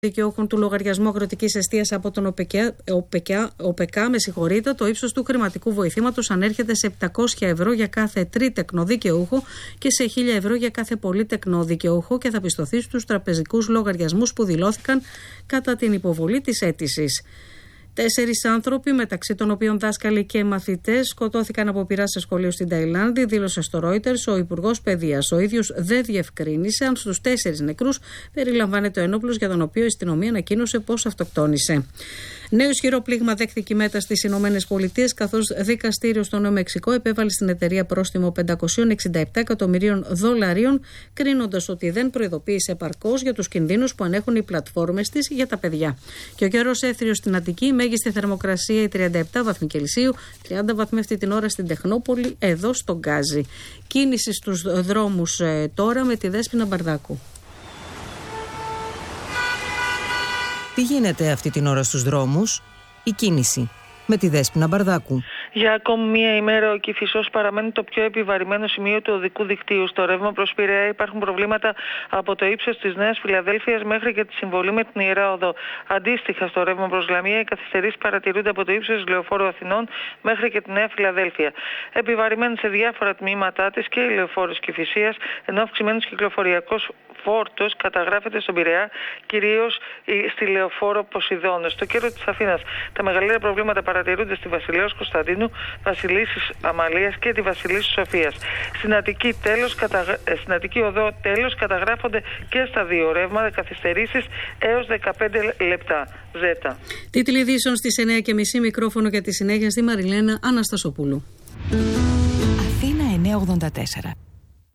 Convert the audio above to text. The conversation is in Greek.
δικαιούχων του λογαριασμού αγροτικής εστίας από τον ΟΠΕΚΑ, το ύψος του χρηματικού βοηθήματος ανέρχεται σε 700 ευρώ για κάθε τρίτεκνο δικαιούχο και σε 1.000 ευρώ για κάθε πολύτεκνο δικαιούχο και θα πιστωθεί στους τραπεζικούς λογαριασμούς που δηλώθηκαν κατά την υποβολή της αίτησης. 4 άνθρωποι, μεταξύ των οποίων δάσκαλοι και μαθητές, σκοτώθηκαν από πυρά σε σχολείο στην Ταϊλάνδη, δήλωσε στο Reuters ο Υπουργός Παιδείας. Ο ίδιος δεν διευκρίνησε αν στους 4 νεκρούς περιλαμβάνεται ο ένοπλος για τον οποίο η αστυνομία ανακοίνωσε πως αυτοκτόνησε. Νέο ισχυρό πλήγμα δέχθηκε η Μέτα στις ΗΠΑ, καθώς δικαστήριο στο Νέο Μεξικό επέβαλε στην εταιρεία πρόστιμο $567 εκατομμυρίων, κρίνοντας ότι δεν προειδοποίησε επαρκώς για τους κινδύνους που ανέχουν οι πλατφόρμες της για τα παιδιά. Και ο καιρός έθριος στην Αττική, η μέγιστη θερμοκρασία οι 37 βαθμοί Κελσίου, 30 βαθμοί αυτή την ώρα στην Τεχνόπολη, εδώ στο Γκάζι. Κίνηση στους δρόμους τώρα με τη Δέσποινα Μπαρδάκου. Τι γίνεται αυτή την ώρα στους δρόμους? Η κίνηση με τη Δέσποινα Μπαρδάκου. Για ακόμη μία ημέρα ο Κηφισός παραμένει το πιο επιβαρημένο σημείο του οδικού δικτύου. Στο ρεύμα προς Πειραιά υπάρχουν προβλήματα από το ύψος της Νέας Φιλαδέλφειας μέχρι και τη συμβολή με την Ιερά Οδό. Αντίστοιχα, στο ρεύμα προς Λαμία, οι καθυστερήσεις παρατηρούνται από το ύψος της Λεωφόρου Αθηνών μέχρι και τη Νέα Φιλαδέλφεια. Επιβαρημένη σε διάφορα τμήματά της και η Λεωφόρος Κηφισίας, ενώ αυξημένος κυκλοφοριακός φόρτος καταγράφεται στον Πειραιά, κυρίως στη Λεωφόρο Ποσειδώνο. Στο κέντρο της Αθήνας, τα μεγαλύτερα προβλήματα παρατηρούνται στη Βασιλέως Κωνσταντίνου, Βασιλίσσης Αμαλίας και τη Βασιλίσσης Σοφίας. Στην Αττική Οδό τέλος καταγράφονται και στα δύο ρεύματα καθυστερήσεις έως 15 λεπτά. Ζέτα. Τίτλοι ειδήσεων στις 9:30, μικρόφωνο για τη συνέχεια στη Μαριλένα Αναστασοπούλου. Αθήνα 984.